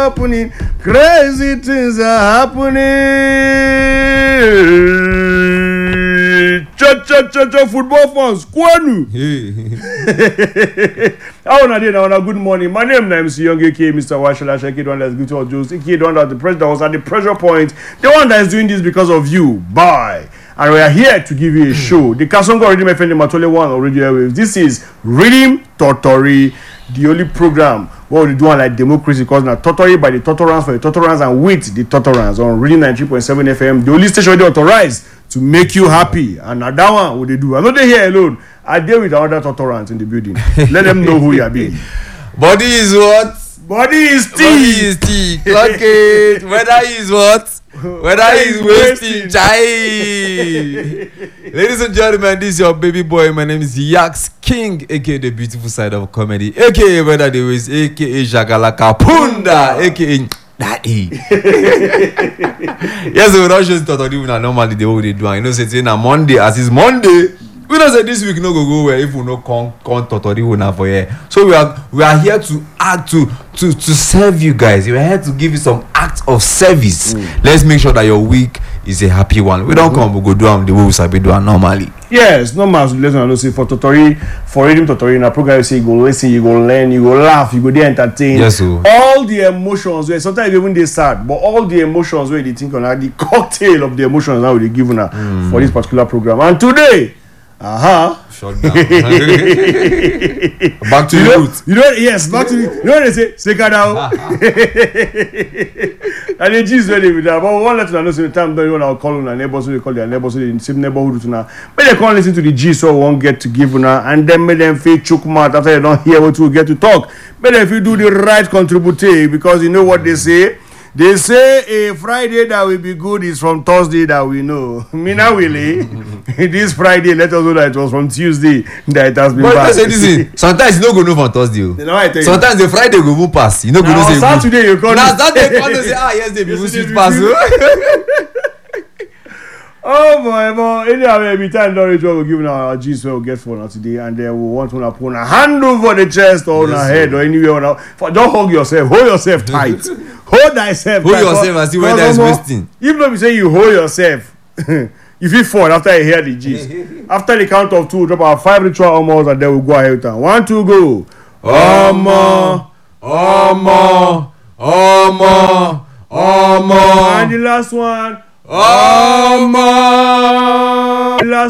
happening. Crazy things are happening. Cha football fans. Kwanu. How are you? Good morning. My name is Young, aka Mr. Washala Shaki, the one that's good to all Jews, aka the one that the president was at the pressure point, the one that is doing this because of you. Bye. And we are here to give you a show. The Kasongo Rhythm FM Matole One on radio airwaves. This is Rhythm Totori, the only program where we do one like democracy, because now Totori by the Totorans for the Totorans and with the Totorans on Rhythm 93.7 FM. The only station they authorized to make you happy. And now that one, what they do. I'm not here alone. I deal with other Totorans in the building. Let them know who you are being. Body is what? Body is tea. Body is tea. Clock it. Weather is what? Weather is wasting. Chai. Ladies and gentlemen, this is your baby boy. My name is Yax King, aka the beautiful side of comedy, aka Weather the Waste, aka Jagalaka Punda, aka Daddy. Yes, we don't just talk about normally the way they do. You know, say it's Monday, as it's Monday. We don't say this week no go where if we no come totori una for here. So we are here to act to serve you guys. We are here to give you some acts of service. Let's make sure that your week is a happy one. We don't come, we go do them the way we sabi do them normally. Yes, normal. Listen, I say for Totori, for Rhythm Totori, in a program you say you go listen, you go learn, you go laugh, you go there entertain. Yes, sir. All the emotions where sometimes even they sad, but all the emotions where they think on the cocktail of the emotions now they give una for this particular program. And today. Shut down. Back to the roots. Yes, back to the. You know what they say? Sekadao. And the G's ready with that. But we won't let you know the time that you want to call on our neighbors, so they call their neighbors, so they in the same neighborhood now. But they can't listen to the G, so we won't get to give now, and then make them feel choke mouth after they don't hear what we get to talk. But if you do the right contributing, because you know what they say. They say a Friday that will be good is from Thursday that we know. Mina Willie, this Friday, let us know that it was from Tuesday that it has been bad. But listen, sometimes you no go know from Thursday. Sometimes the Friday go move pass. You no go know say Saturday you come. Now Saturday come to say yes they be switch pass. Oh boy, anyhow, every time don't reach what we'll give our G's we'll get for now today, and then we want to put a hand over the chest or on our head or anywhere on our. Don't hug yourself, hold yourself tight. Hold thyself. Hold yourself and see when there is wasting. Even though we say you hold yourself, if you fall after you hear the G's, after the count of 2, drop our 5 ritual almost, and then we'll go ahead and 1, 2, go. And the last one.